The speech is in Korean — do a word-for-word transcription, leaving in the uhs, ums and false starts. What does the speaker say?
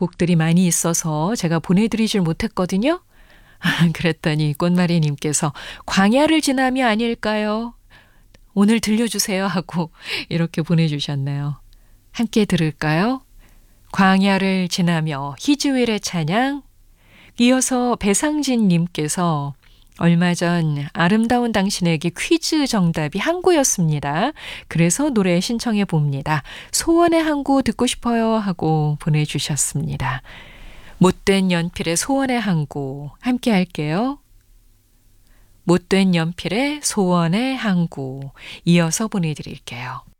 곡들이 많이 있어서 제가 보내드리질 못했거든요. 그랬더니 꽃마리님께서 광야를 지나며 아닐까요? 오늘 들려주세요 하고 이렇게 보내주셨네요. 함께 들을까요? 광야를 지나며 희주일의 찬양. 이어서 배상진님께서 얼마 전 아름다운 당신에게 퀴즈 정답이 항구였습니다. 그래서 노래 신청해 봅니다. 소원의 항구 듣고 싶어요 하고 보내주셨습니다. 못된 연필의 소원의 항구 함께 할게요. 못된 연필의 소원의 항구 이어서 보내드릴게요.